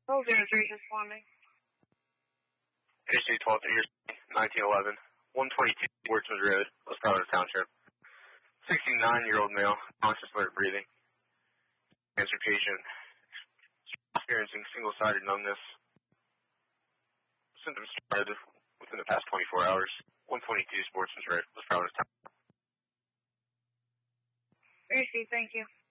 Those demonstrations for me. AC 12 1911, 122 Sportsman's Road, Los Prados Township. 69-year-old male, conscious alert breathing. Cancer patient experiencing single-sided numbness. Symptoms started within the past 24 hours. 122 Sportsman's Road, Los Prados Township. AC, thank you.